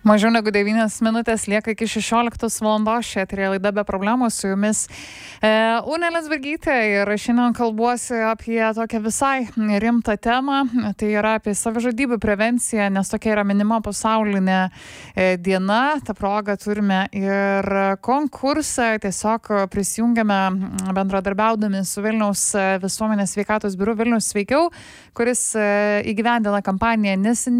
Mažiau negu 9 minutės lieka iki 16 valandos. Šią eterį laida be problemų su jumis Unė Liandsbergytė ir šiandien kalbuosi apie tokią visai rimtą temą. Tai yra apie savižudybių prevenciją, nes tokia yra minima pasaulinė diena. Ta proga turime ir konkursą. Tiesiog prisijungiame bendradarbiaudami su Vilniaus visuomenės sveikatos biuru Vilnius sveikiau, kuris įgyvendina kampaniją